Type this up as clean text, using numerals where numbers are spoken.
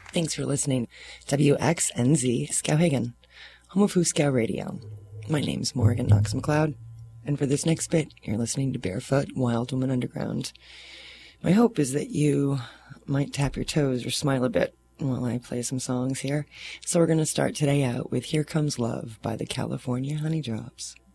Thanks for listening. WXNZ Skowhegan, home of Fooskow Radio. My name's Morgan Knox McLeod, and for this next bit, you're listening to Barefoot Wild Woman Underground. My hope is that you might tap your toes or smile a bit while I play some songs here. So we're going to start today out with Here Comes Love by the California Honeydrops.